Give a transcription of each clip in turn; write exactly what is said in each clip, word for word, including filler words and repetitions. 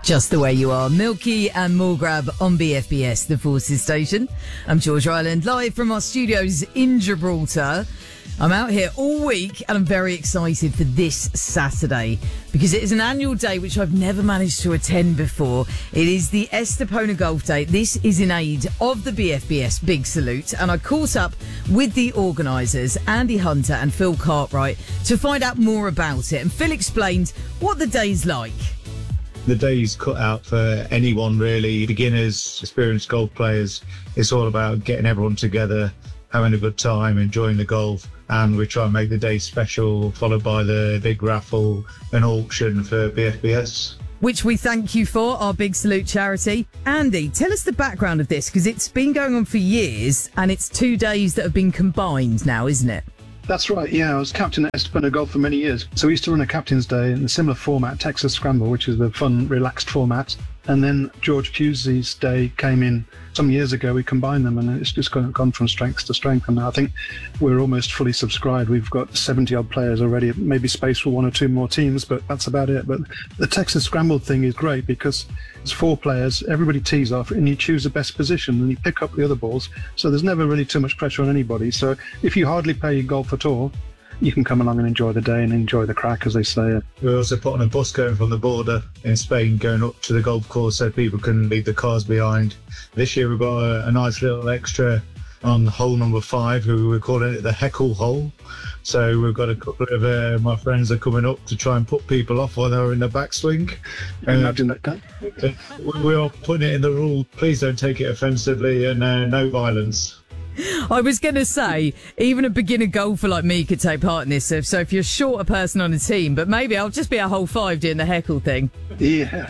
Just the way you are. Milky and Morgrab on B F B S, the Forces station. I'm George Ryland, live from our studios in Gibraltar. I'm out here all week and I'm very excited for this Saturday because it is an annual day which I've never managed to attend before. It is the Estepona Golf Day. This is in aid of the B F B S Big Salute, and I caught up with the organisers, Andy Hunter and Phil Cartwright, to find out more about it. And Phil explained what the day's like. The day's cut out for anyone really, beginners, experienced golf players. It's all about getting everyone together, having a good time, enjoying the golf, and we try and make the day special, followed by the big raffle and auction for B F B S. Which we thank you for, our Big Salute charity. Andy, tell us the background of this, because it's been going on for years and it's two days that have been combined now, isn't it? That's right, yeah. I was captain at Estepona Golf for many years. So we used to run a Captain's Day in a similar format, Texas Scramble, which is the fun, relaxed format. And then George Pusey's day came in some years ago. We combined them and it's just gone, gone from strength to strength. And I think we're almost fully subscribed. We've got seventy odd players already, maybe space for one or two more teams, but that's about it. But the Texas Scramble thing is great because it's four players, everybody tees off and you choose the best position and you pick up the other balls. So there's never really too much pressure on anybody. So if you hardly play golf at all, you can come along and enjoy the day and enjoy the crack, as they say. We're also putting a bus going from the border in Spain, going up to the golf course so people can leave the cars behind. This year we've got a, a nice little extra on hole number five, who we're calling it the heckle hole. So we've got a couple of uh, my friends are coming up to try and put people off while they're in the backswing. Imagine that. Uh, we are putting it in the rule, please don't take it offensively, and uh, no violence. I was going to say, even a beginner golfer like me could take part in this. So, so if you're short a person on a team, but maybe I'll just be a whole five doing the heckle thing. Yeah.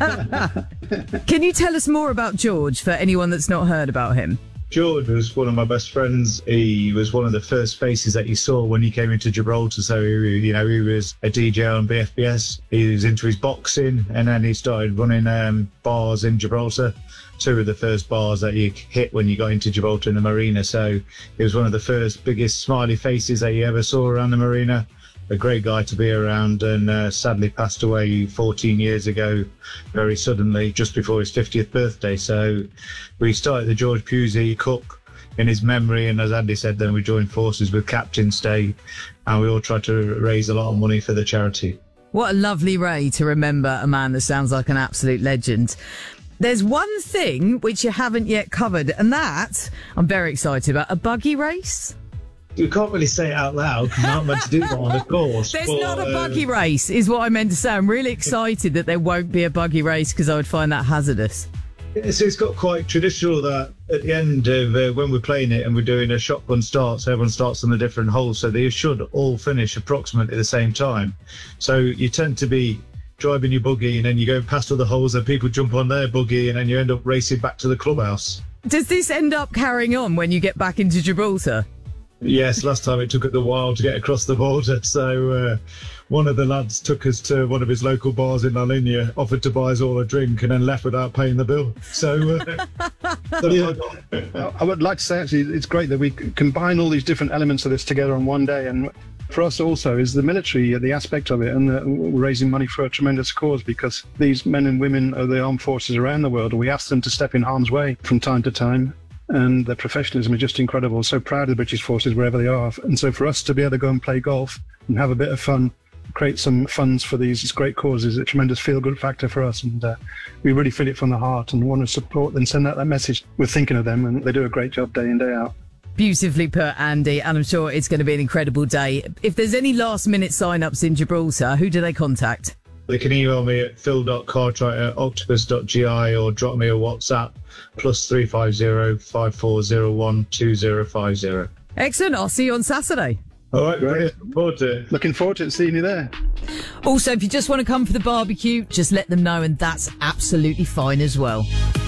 Can you tell us more about George for anyone that's not heard about him? George was one of my best friends. He was one of the first faces that you saw when he came into Gibraltar. So, he, you know, he was a D J on B F B S. He was into his boxing, and then he started running um, bars in Gibraltar. Two of the first bars that you hit when you got into Gibraltar in the marina. So he was one of the first biggest smiley faces that you ever saw around the marina. A great guy to be around, and uh, sadly passed away fourteen years ago, very suddenly, just before his fiftieth birthday. So we started the George Pusey Cup in his memory, and as Andy said, then we joined forces with Captain's Day, and we all tried to raise a lot of money for the charity. What a lovely way to remember a man that sounds like an absolute legend. There's one thing which you haven't yet covered, and that I'm very excited about, a buggy race. You can't really say it out loud because you're not meant to do that on the course. There's but, not a uh, buggy race, is what I meant to say. I'm really excited that there won't be a buggy race because I would find that hazardous. It's, it's got quite traditional that at the end of uh, when we're playing it and we're doing a shotgun start, so everyone starts on a different hole, so they should all finish approximately the same time. So you tend to be driving your buggy and then you go past all the holes and people jump on their buggy and then you end up racing back to the clubhouse. Does this end up carrying on when you get back into Gibraltar? Yes, last time it took us a while to get across the border. So uh, one of the lads took us to one of his local bars in La Linea, offered to buy us all a drink and then left without paying the bill. So, uh, so yeah. I would like to say, actually, it's great that we combine all these different elements of this together on one day. And for us also is the military, the aspect of it, and the, we're raising money for a tremendous cause because these men and women are the armed forces around the world, and we ask them to step in harm's way from time to time. And their professionalism is just incredible. So proud of the British forces wherever they are. And so for us to be able to go and play golf and have a bit of fun, create some funds for these great causes, is a tremendous feel-good factor for us. And uh, we really feel it from the heart and want to support and send out that message. We're thinking of them and they do a great job day in, day out. Beautifully put, Andy, and I'm sure it's going to be an incredible day. If there's any last-minute sign-ups in Gibraltar, who do they contact? They can email me at phil dot cartwright at octopus dot g i or drop me a WhatsApp, plus three five zero, five four zero one, two zero five zero. Excellent. I'll see you on Saturday. All right, great. Looking forward to it. Looking forward to seeing you there. Also, if you just want to come for the barbecue, just let them know, and that's absolutely fine as well.